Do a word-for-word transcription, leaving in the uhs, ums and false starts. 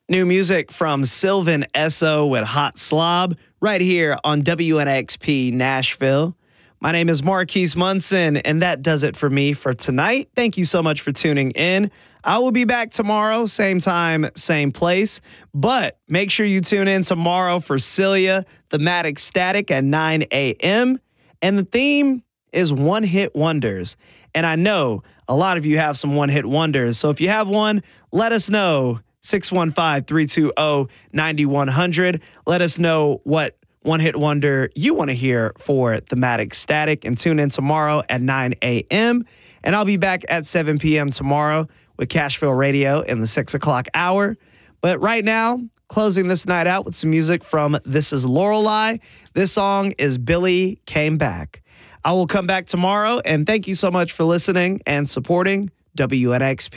New music from Sylvan Esso with Hot Slob right here on W N X P Nashville. My name is Marquise Munson, and that does it for me for tonight. Thank you so much for tuning in. I will be back tomorrow, same time, same place. But make sure you tune in tomorrow for Celia, Thematic Static at nine a.m. And the theme is one-hit wonders. And I know a lot of you have some one-hit wonders. So if you have one, let us know. six one five, three two zero, nine one zero zero. Let us know what one-hit wonder you want to hear for Thematic Static. And tune in tomorrow at nine a.m. And I'll be back at seven p.m. tomorrow with Cashville Radio in the six o'clock hour. But right now, closing this night out with some music from This Is Lorelei. This song is Billy Came Back. I will come back tomorrow, and thank you so much for listening and supporting W N X P.